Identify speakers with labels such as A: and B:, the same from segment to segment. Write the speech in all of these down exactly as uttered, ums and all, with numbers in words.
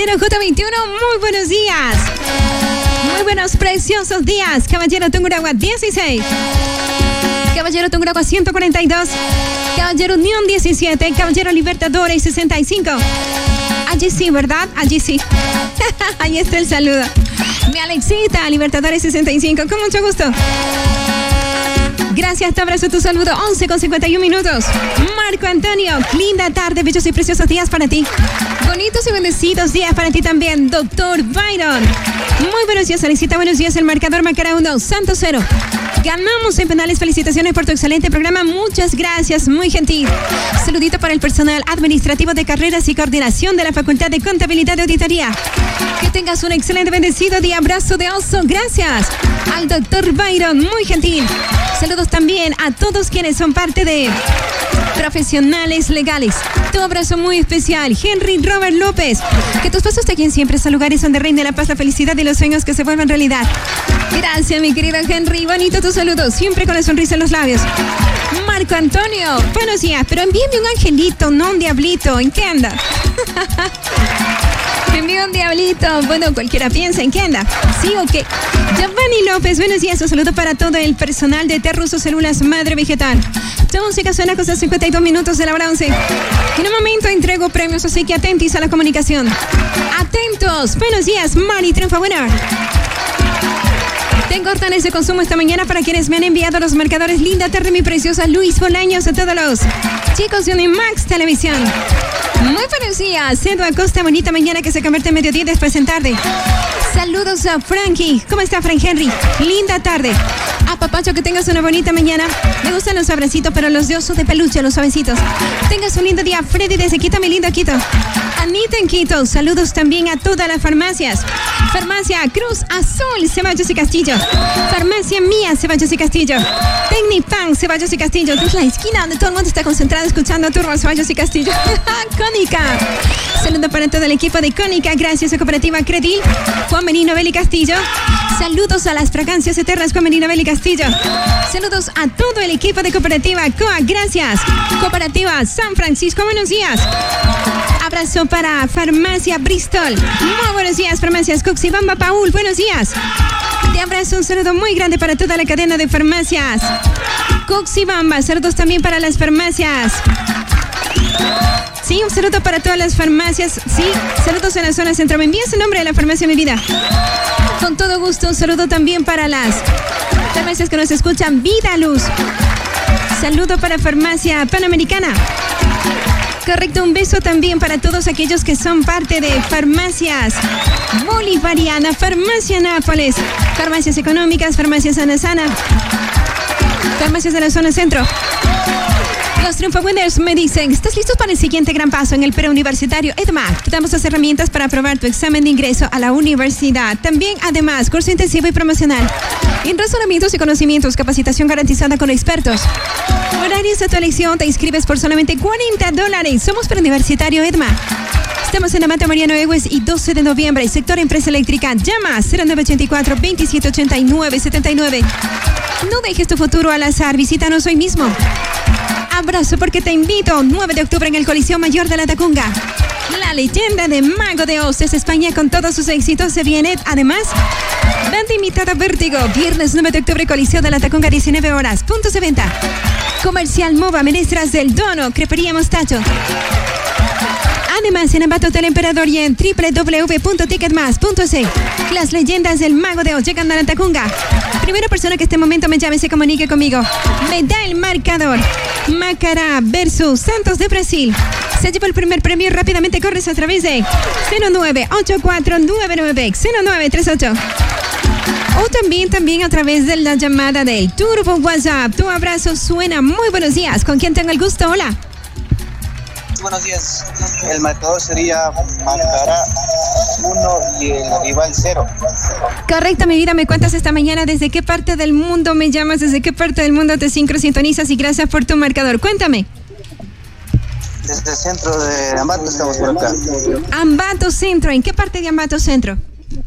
A: Caballero J veintiuno, muy buenos días. Muy buenos, preciosos días. Caballero Tungurahua dieciséis. Caballero Tungurahua ciento cuarenta y dos. Caballero Unión diecisiete. Caballero Libertadores sesenta y cinco. Allí sí, ¿verdad? Allí sí. Ahí está el saludo. Mi Alexita, Libertadores sesenta y cinco. Con mucho gusto. Gracias, te abrazo, tu saludo. once con cincuenta y un minutos. Marco Antonio, linda tarde, bellos y preciosos días para ti. Bonitos y bendecidos días para ti también, doctor Byron. Muy buenos días, Alexita. Buenos días, el marcador marcará uno, Santos cero. Ganamos en penales. Felicitaciones por tu excelente programa. Muchas gracias, muy gentil. Saludito para el personal administrativo de carreras y coordinación de la Facultad de Contabilidad y Auditoría. Que tengas un excelente, bendecido día. Abrazo de oso. Gracias al doctor Byron, muy gentil. Saludos también a todos quienes son parte de profesionales legales. Tu abrazo muy especial, Henry Robert López. Que tus pasos te guíen siempre a lugares donde reine la paz, la felicidad y los sueños que se vuelvan realidad. Gracias, mi querido Henry. Bonito tu saludo, siempre con la sonrisa en los labios. Marco Antonio, buenos días, pero envíame un angelito, no un diablito. ¿En qué anda? Envío un diablito. Bueno, cualquiera piensa en qué anda. ¿Sí o qué? Giovanni López, buenos días. Un saludo para todo el personal de Terruso Células Madre Vegetal. Tu música suena con cincuenta y dos minutos de la hora once. En un momento entrego premios, así que atentis a la comunicación. Atentos. Buenos días, Mari Triunfa Buena. Tengo órdenes de consumo esta mañana para quienes me han enviado los marcadores. Linda tarde, mi preciosa Luis Bolaños, a todos los chicos de Unimax Televisión. Muy buenos días, Edu Acosta. Bonita mañana que se convierte en mediodía después en tarde. Saludos a Frankie. ¿Cómo está, Frank Henry? Linda tarde. A Papacho, que tengas una bonita mañana. Me gustan los abracitos, pero los de oso de peluche, los suavecitos. Tengas un lindo día. Freddy desde Quito, mi lindo Quito. Anita en Quito. Saludos también a todas las farmacias. Farmacia Cruz Azul, Ceballos y Castillo. Farmacia Mía, Ceballos y Castillo. Tecnipan, Ceballos y Castillo. Es la esquina donde todo el mundo está concentrado escuchando a Turbo, Ceballos y Castillo. Cónica. Saludos para todo el equipo de Cónica. Gracias a Cooperativa Credil. Juan Benino Beli Castillo. Saludos a las fragancias eternas Juan Benino Beli Castillo. Saludos a todo el equipo de Cooperativa Coa. Gracias. Cooperativa San Francisco. Buenos días. Abrazo para Farmacia Bristol. Muy buenos días, Farmacias Coxibamba Paul. Buenos días. Te abrazo, un saludo muy grande para toda la cadena de farmacias Coxibamba. Saludos también para las farmacias. Sí, un saludo para todas las farmacias. Sí, saludos en la zona centro. ¿Me envías el nombre de la farmacia, mi vida? Con todo gusto. Un saludo también para las farmacias que nos escuchan. Vida Luz. Saludo para Farmacia Panamericana. Correcto, un beso también para todos aquellos que son parte de Farmacias Bolivariana, Farmacia Nápoles, Farmacias Económicas, Farmacias Sana Sana, Farmacias de la zona centro. Los Triunfo Winners me dicen, ¿estás listo para el siguiente gran paso en el preuniversitario? EDMAC, te damos las herramientas para aprobar tu examen de ingreso a la universidad. También, además, curso intensivo y promocional en razonamientos y conocimientos, capacitación garantizada con expertos. Horarios a tu elección, te inscribes por solamente cuarenta dólares. Somos preuniversitario EDMAC. Estamos en Amate Mariano Egues y doce de noviembre, sector Empresa Eléctrica. Llama cero nueve ocho cuatro, veintisiete ochenta y nueve, setenta y nueve. No dejes tu futuro al azar, visítanos hoy mismo. Abrazo porque te invito, nueve de octubre en el Coliseo Mayor de la Tacunga. La leyenda de Mago de Oz es España con todos sus éxitos. Se viene, además, banda invitada Vértigo. Viernes nueve de octubre, Coliseo de la Tacunga, diecinueve horas. Puntos de venta. Comercial Mova, Menestras del Dono, Crepería Mostacho. Además, en Ambato Hotel Emperador y en doble u doble u doble u punto ticketmas punto c. Las leyendas del Mago de Oz llegan a la Tacunga. Primera persona que este momento me llame y se comunique conmigo. Me da el marcador. Macará versus Santos de Brasil. Se lleva el primer premio. Rápidamente corres a través de cero nueve ocho cuatro nueve nueve cero nueve tres ocho. O también, también a través de la llamada del Turbo WhatsApp. Tu abrazo suena. Muy buenos días. ¿Con quién tengo el gusto? Hola.
B: Buenos días. El marcador sería Macará uno y el rival cero.
A: Correcto, mi vida. Me cuentas esta mañana desde qué parte del mundo me llamas, desde qué parte del mundo te sincrosintonizas y gracias por tu marcador. Cuéntame.
B: Desde el centro de Ambato estamos por acá.
A: Ambato Centro. ¿En qué parte de Ambato Centro?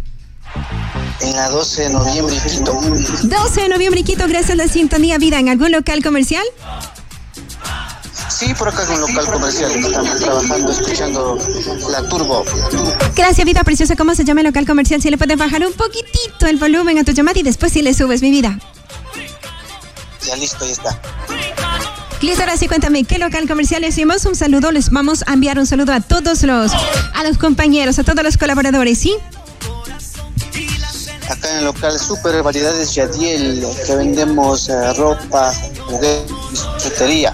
B: En la doce de noviembre, Quito.
A: doce de noviembre, Quito. Gracias a la sintonía, vida. ¿En algún local comercial?
B: Sí, por acá es un local comercial. Estamos trabajando, escuchando la Turbo.
A: Gracias, vida preciosa. ¿Cómo se llama el local comercial? Si le puedes bajar un poquitito el volumen a tu llamada y después si le subes, mi vida.
B: Ya listo, ya está.
A: Listo, ahora sí, cuéntame, ¿qué local comercial hicimos? Un saludo, les vamos a enviar un saludo a todos los, a los compañeros, a todos los colaboradores, ¿sí?
B: Acá en el local Super Variedades Yadiel, que vendemos eh, ropa, juguetes, chutería.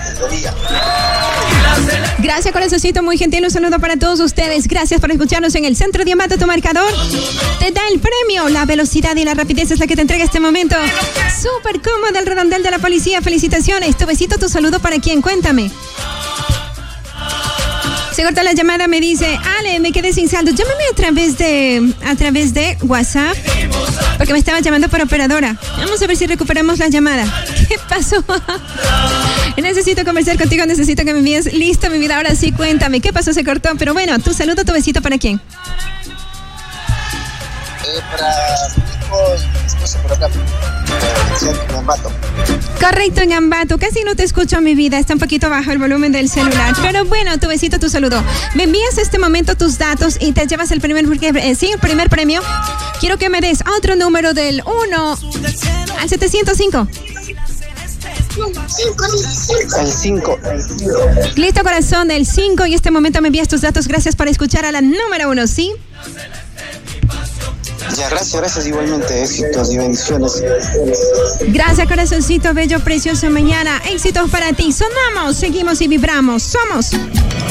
A: Gracias, corazoncito, muy gentil, un saludo para todos ustedes. Gracias por escucharnos en el Centro de Ambato. Tu marcador te da el premio. La velocidad y la rapidez es la que te entrega este momento. Súper cómodo el redondel de la policía. Felicitaciones. Tu besito, tu saludo para quién, cuéntame. Se cortó la llamada, me dice, Ale, me quedé sin saldo. Llámame a través de a través de WhatsApp, porque me estaba llamando por operadora. Vamos a ver si recuperamos la llamada. ¿Qué pasó? Necesito conversar contigo, necesito que me envíes. Listo, mi vida, ahora sí, cuéntame. ¿Qué pasó? Se cortó, pero bueno, tu saludo, tu besito, ¿para quién?
B: Eh, para mi hijo y mi esposa por acá. En Ambato.
A: Correcto, en Ambato. Casi no te escucho, mi vida. Está un poquito bajo el volumen del celular. Pero bueno, tu besito, tu saludo. Me envías este momento tus datos y te llevas el primer, eh, sí, el primer premio. Quiero que me des otro número del uno al setecientos cinco.
B: El cinco.
A: Listo, corazón, el cinco. Y este momento me envías tus datos. Gracias por escuchar a la número uno, ¿sí?
B: Ya, gracias, gracias igualmente. Éxitos y bendiciones.
A: Gracias, corazoncito, bello, precioso. Mañana, éxitos para ti. Sonamos, seguimos y vibramos. Somos